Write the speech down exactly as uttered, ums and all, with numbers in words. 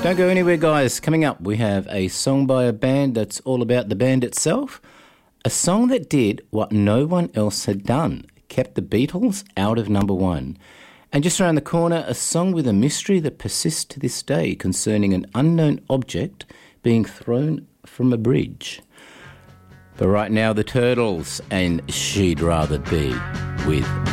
Don't go anywhere, guys. Coming up, we have a song by a band that's all about the band itself. A song that did what no one else had done, kept the Beatles out of number one. And just around the corner, a song with a mystery that persists to this day concerning an unknown object being thrown from a bridge. But right now, the Turtles, and She'd Rather Be with